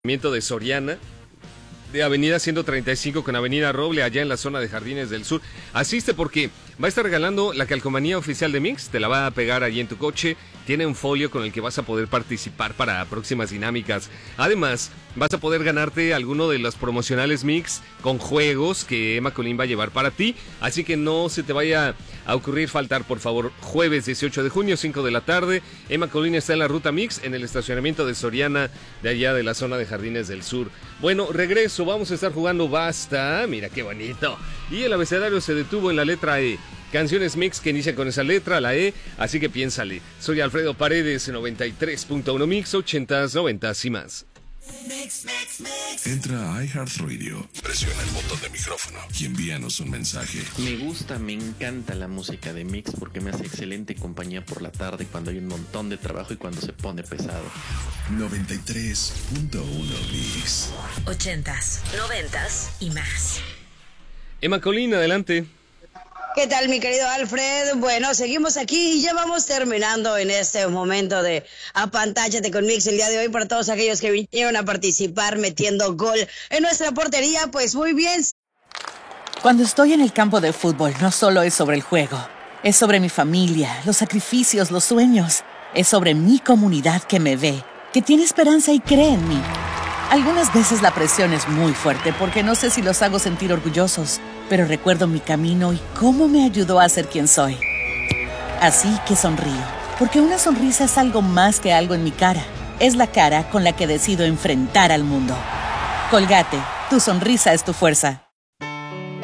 De Soriana, de Avenida 135 con Avenida Roble, allá en la zona de Jardines del Sur. Asiste porque va a estar regalando la calcomanía oficial de Mix, te la va a pegar allí en tu coche, tiene un folio con el que vas a poder participar para próximas dinámicas. Además, vas a poder ganarte alguno de los promocionales Mix con juegos que Emma Colín va a llevar para ti, así que no se te vaya a ocurrir faltar, por favor. Jueves 18 de junio, 5 de la tarde, Emma Colín está en la ruta Mix, en el estacionamiento de Soriana, de allá de la zona de Jardines del Sur. Bueno, regreso, vamos a estar jugando Basta, mira qué bonito. Y el abecedario se detuvo en la letra E. Canciones Mix que inician con esa letra, la E, así que piénsale. Soy Alfredo Paredes, 93.1 Mix, 80s, 90s y más. Entra a iHeartRadio, presiona el botón de micrófono y envíanos un mensaje. Me encanta la música de Mix porque me hace excelente compañía por la tarde cuando hay un montón de trabajo y cuando se pone pesado. 93.1 Mix. 80s, 90s y más. Emma Colín, adelante. ¿Qué tal, mi querido Alfred? Bueno, seguimos aquí y ya vamos terminando en este momento de Apantállate con Mix el día de hoy para todos aquellos que vinieron a participar metiendo gol en nuestra portería. Pues muy bien. Cuando estoy en el campo de fútbol, no solo es sobre el juego, es sobre mi familia, los sacrificios, los sueños. Es sobre mi comunidad que me ve, que tiene esperanza y cree en mí. Algunas veces la presión es muy fuerte porque no sé si los hago sentir orgullosos, pero recuerdo mi camino y cómo me ayudó a ser quien soy. Así que sonrío, porque una sonrisa es algo más que algo en mi cara. Es la cara con la que decido enfrentar al mundo. Colgate, tu sonrisa es tu fuerza.